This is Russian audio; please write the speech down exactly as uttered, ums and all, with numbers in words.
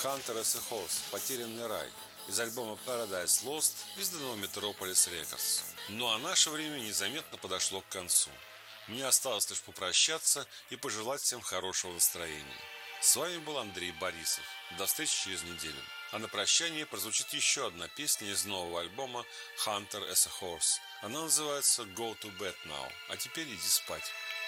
Hunter as a Horse, Потерянный рай, из альбома Paradise Lost, изданного Metropolis Records. Ну а наше время незаметно подошло к концу. Мне осталось лишь попрощаться и пожелать всем хорошего настроения. С вами был Андрей Борисов. До встречи через неделю. А на прощание прозвучит еще одна песня из нового альбома Hunter as a Horse. Она называется Go to Bed Now. А теперь иди спать.